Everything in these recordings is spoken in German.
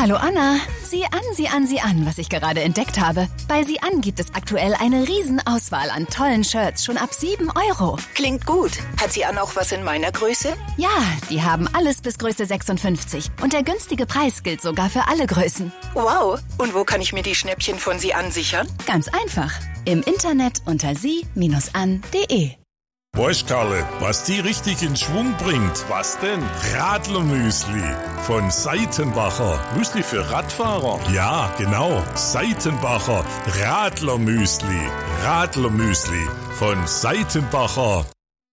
Hallo Anna, sieh an, was ich gerade entdeckt habe. Bei Sieh an gibt es aktuell eine Riesenauswahl an tollen Shirts, schon ab 7 €. Klingt gut. Hat Sieh an auch was in meiner Größe? Ja, die haben alles bis Größe 56 und der günstige Preis gilt sogar für alle Größen. Wow, und wo kann ich mir die Schnäppchen von Sieh an sichern? Ganz einfach, im Internet unter sie-an.de. Weißt Karle, was die richtig in Schwung bringt? Was denn? Radlermüsli von Seitenbacher. Müsli für Radfahrer? Ja, genau. Seitenbacher Radlermüsli. Radlermüsli von Seitenbacher.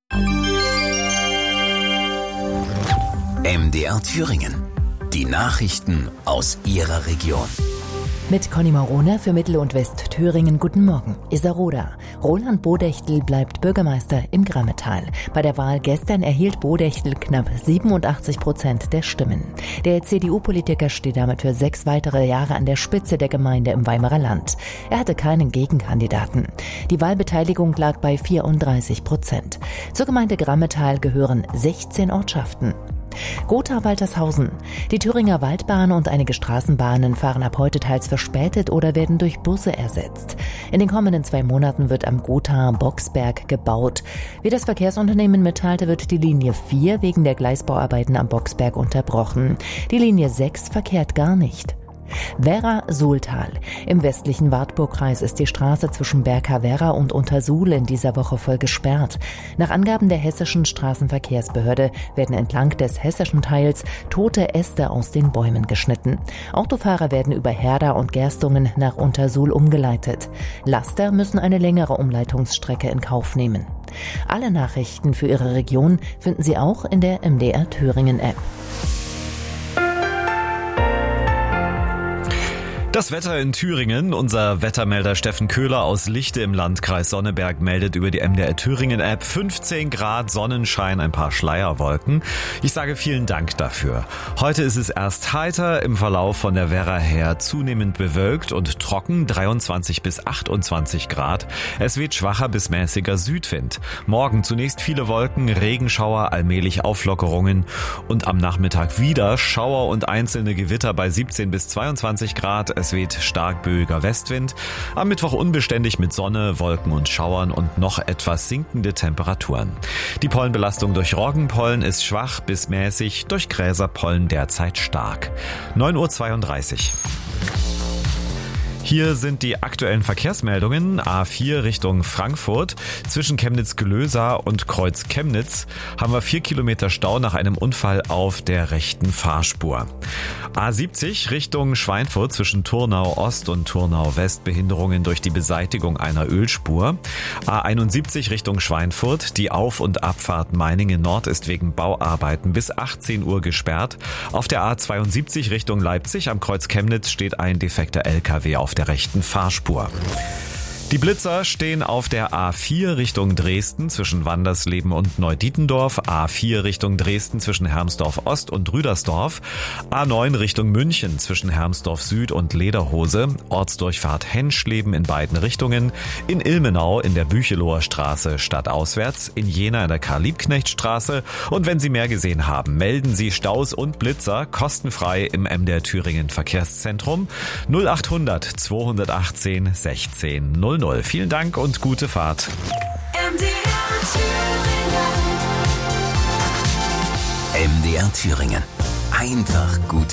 MDR Thüringen. Die Nachrichten aus Ihrer Region. Mit Conny Marone für Mittel- und Westthüringen. Guten Morgen. Iserlohn. Roland Bodechtel bleibt Bürgermeister im Grammetal. Bei der Wahl gestern erhielt Bodechtel knapp 87% der Stimmen. Der CDU-Politiker steht damit für 6 weitere Jahre an der Spitze der Gemeinde im Weimarer Land. Er hatte keinen Gegenkandidaten. Die Wahlbeteiligung lag bei 34%. Zur Gemeinde Grammetal gehören 16 Ortschaften. Gotha-Waltershausen. Die Thüringer Waldbahn und einige Straßenbahnen fahren ab heute teils verspätet oder werden durch Busse ersetzt. In den kommenden 2 Monaten wird am Gotha-Boxberg gebaut. Wie das Verkehrsunternehmen mitteilte, wird die Linie 4 wegen der Gleisbauarbeiten am Boxberg unterbrochen. Die Linie 6 verkehrt gar nicht. Werra-Suhltal. Im westlichen Wartburgkreis ist die Straße zwischen Berka-Werra und Untersuhl in dieser Woche voll gesperrt. Nach Angaben der hessischen Straßenverkehrsbehörde werden entlang des hessischen Teils tote Äste aus den Bäumen geschnitten. Autofahrer werden über Herda und Gerstungen nach Untersuhl umgeleitet. Laster müssen eine längere Umleitungsstrecke in Kauf nehmen. Alle Nachrichten für Ihre Region finden Sie auch in der MDR Thüringen App. Das Wetter in Thüringen. Unser Wettermelder Steffen Köhler aus Lichte im Landkreis Sonneberg meldet über die MDR Thüringen App 15 Grad Sonnenschein, ein paar Schleierwolken. Ich sage vielen Dank dafür. Heute ist es erst heiter, im Verlauf von der Werra her zunehmend bewölkt und trocken, 23 bis 28 Grad. Es weht schwacher bis mäßiger Südwind. Morgen zunächst viele Wolken, Regenschauer, allmählich Auflockerungen und am Nachmittag wieder Schauer und einzelne Gewitter bei 17 bis 22 Grad. Es weht stark böiger Westwind. Am Mittwoch unbeständig mit Sonne, Wolken und Schauern und noch etwas sinkende Temperaturen. Die Pollenbelastung durch Roggenpollen ist schwach bis mäßig, durch Gräserpollen derzeit stark. 9:32 Uhr. Hier sind die aktuellen Verkehrsmeldungen. A4 Richtung Frankfurt. Zwischen Chemnitz-Gelösa und Kreuz Chemnitz haben wir 4 Kilometer Stau nach einem Unfall auf der rechten Fahrspur. A70 Richtung Schweinfurt zwischen Turnau Ost und Turnau West Behinderungen durch die Beseitigung einer Ölspur. A71 Richtung Schweinfurt. Die Auf- und Abfahrt Meiningen Nord ist wegen Bauarbeiten bis 18 Uhr gesperrt. Auf der A72 Richtung Leipzig am Kreuz Chemnitz steht ein defekter LKW auf der rechten Fahrspur. Die Blitzer stehen auf der A4 Richtung Dresden zwischen Wandersleben und Neudietendorf, A4 Richtung Dresden zwischen Hermsdorf Ost und Rüdersdorf, A9 Richtung München zwischen Hermsdorf Süd und Lederhose, Ortsdurchfahrt Henschleben in beiden Richtungen, in Ilmenau in der Bücheloher Straße stadtauswärts, in Jena in der Karl-Liebknecht-Straße und wenn Sie mehr gesehen haben, melden Sie Staus und Blitzer kostenfrei im MDR Thüringen Verkehrszentrum 0800 218 16 00. Vielen Dank und gute Fahrt. MDR Thüringen. Einfach gute